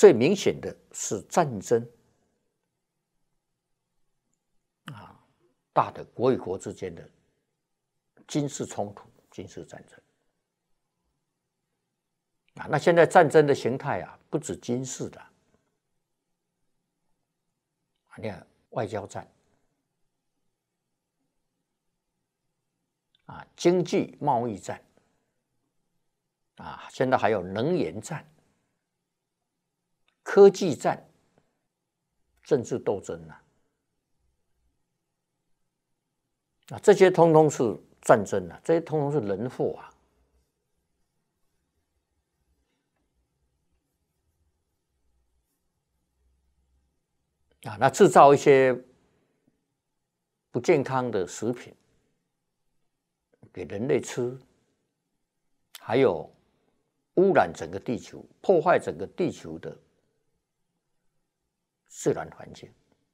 最明显的是战争啊，大的国与国之间的军事冲突、军事战争啊。那现在战争的形态啊，不止军事的啊，你看外交战啊，经济贸易战啊，现在还有能源战、科技战、政治斗争啊，这些通通是战争啊，这些通通是人祸啊。啊，那制造一些不健康的食品给人类吃，还有污染整个地球，破坏整个地球的自然环境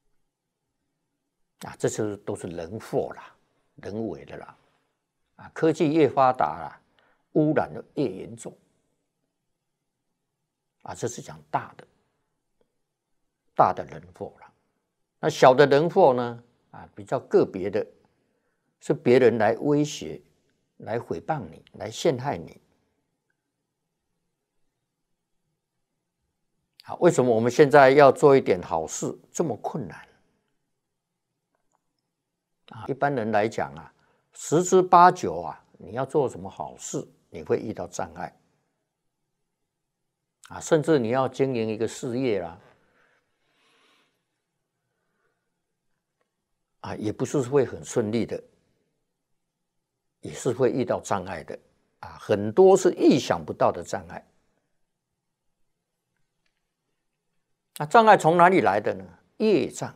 啊，这些都是人祸啦，人为的啦。啊，科技越发达啦，污染就越严重啊，这是讲大的人祸啦。那小的人祸呢？啊，比较个别的，是别人来威胁、来诽谤你、来陷害你。好，为什么我们现在要做一点好事这么困难？啊，一般人来讲啊，10之8九啊，你要做什么好事，你会遇到障碍啊，甚至你要经营一个事业啦。啊，也不是会很顺利的，也是会遇到障碍的啊，很多是意想不到的障碍。那障碍从哪里来的呢？业障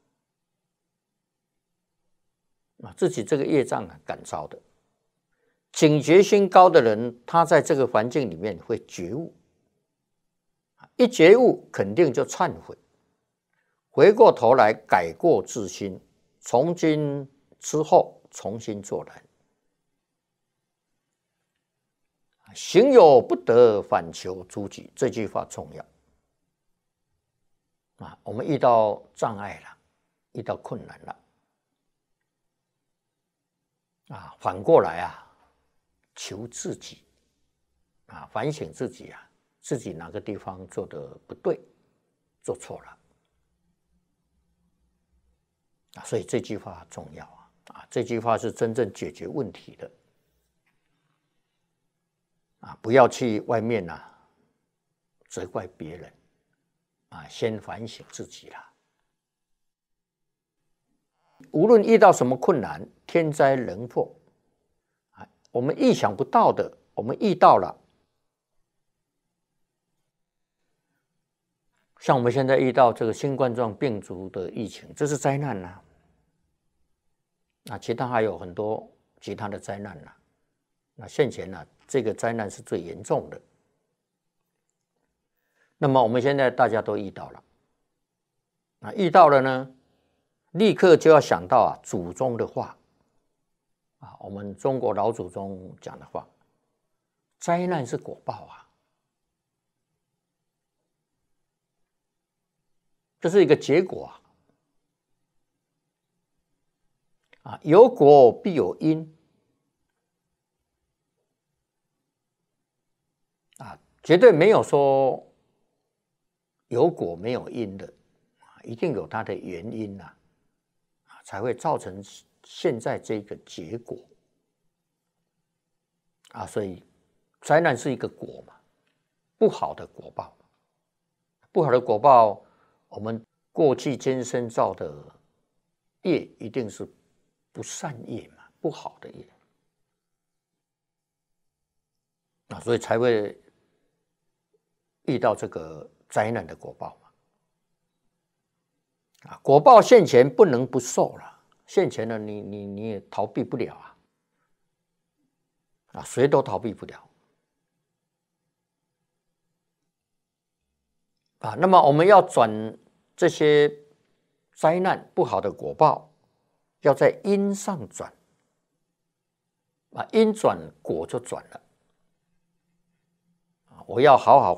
啊，自己这个业障啊感召的。警觉心高的人，他在这个环境里面会觉悟，一觉悟肯定就忏悔，回过头来改过自新。从今之后重新做人，行有不得，反求诸己，这句话重要啊。我们遇到障碍了，遇到困难了啊，反过来啊，求自己啊，反省自己啊，自己哪个地方做得不对，做错了。啊，所以这句话重要啊！这句话是真正解决问题的啊！不要去外面责怪别人啊，先反省自己啦。无论遇到什么困难、天灾人祸啊，我们意想不到的，我们遇到了。像我们现在遇到这个新冠状病毒的疫情，这是灾难呐。其他还有很多其他的灾难呐。那现前呢，这个灾难是最严重的。那么我们现在大家都遇到了，遇到了呢，立刻就要想到祖宗的话我们中国老祖宗讲的话，灾难是果报这是一个结果有果必有因绝对没有说有果没有因的一定有它的原因才会造成现在这个结果所以灾难是一个果嘛，不好的果报，不好的果报，我们过去今生造的业一定是不善业嘛，不好的业所以才会遇到这个灾难的果报嘛。果报现前不能不受了，现前呢你也逃避不了谁都逃避不了那么我们要转这些灾难不好的果报，要在因上转因转果就转了我要好好